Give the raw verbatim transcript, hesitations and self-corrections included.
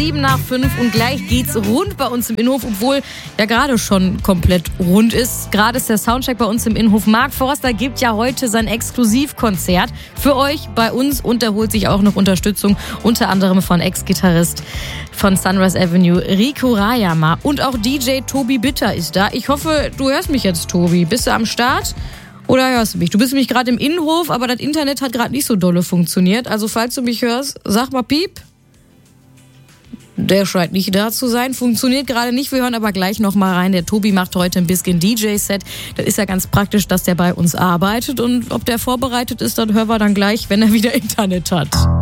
sieben nach fünf und gleich geht's rund bei uns im Innenhof, obwohl ja gerade schon komplett rund ist. Gerade ist der Soundcheck bei uns im Innenhof. Mark Forster gibt ja heute sein Exklusivkonzert für euch bei uns und er holt sich auch noch Unterstützung, unter anderem von Ex-Gitarrist von Sunrise Avenue, Rico Rayama. Und auch D J Tobi Bitter ist da. Ich hoffe, du hörst mich jetzt, Tobi. Bist du am Start? Oder hörst du mich? Du bist nämlich gerade im Innenhof, aber das Internet hat gerade nicht so dolle funktioniert. Also falls du mich hörst, sag mal Piep. Der scheint nicht da zu sein. Funktioniert gerade nicht. Wir hören aber gleich noch mal rein. Der Tobi macht heute ein bisschen D J-Set. Das ist ja ganz praktisch, dass der bei uns arbeitet. Und ob der vorbereitet ist, das hören wir dann gleich, wenn er wieder Internet hat.